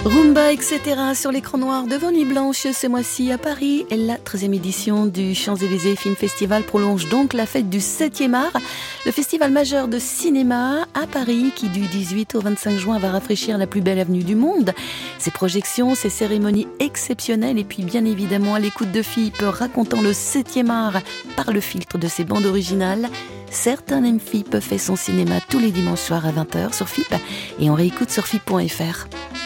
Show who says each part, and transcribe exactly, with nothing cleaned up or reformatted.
Speaker 1: Rumba, et cetera sur l'écran noir devant Nuit Blanche ce mois-ci à Paris. La treizième édition du Champs-Élysées Film Festival prolonge donc la fête du septième art, le festival majeur de cinéma à Paris qui du dix-huit au vingt-cinq juin va rafraîchir la plus belle avenue du monde. Ses projections, ses cérémonies exceptionnelles et puis bien évidemment à l'écoute de Fipp racontant le septième art par le filtre de ses bandes originales. Certains aiment Fipp fait son cinéma tous les dimanches soirs à vingt heures sur Fipp et on réécoute sur fipp point f r.